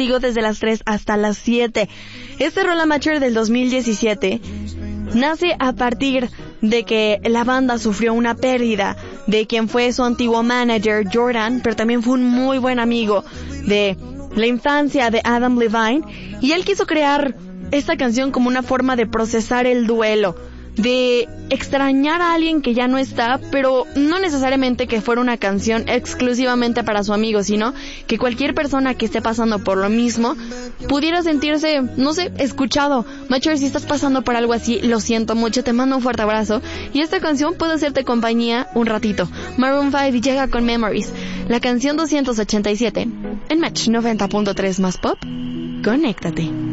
contigo desde las 3 hasta las 7. Este Rola Mature del 2017 nace a partir de que la banda sufrió una pérdida de quien fue su antiguo manager, Jordan, pero también fue un muy buen amigo de la infancia de Adam Levine, y él quiso crear esta canción como una forma de procesar el duelo, de extrañar a alguien que ya no está, pero no necesariamente que fuera una canción exclusivamente para su amigo, sino que cualquier persona que esté pasando por lo mismo pudiera sentirse, no sé, escuchado. Mature, si estás pasando por algo así, lo siento mucho, te mando un fuerte abrazo, y esta canción puede hacerte compañía un ratito. Maroon 5 llega con Memories, la canción 287 en Match 90.3 más pop. Conéctate.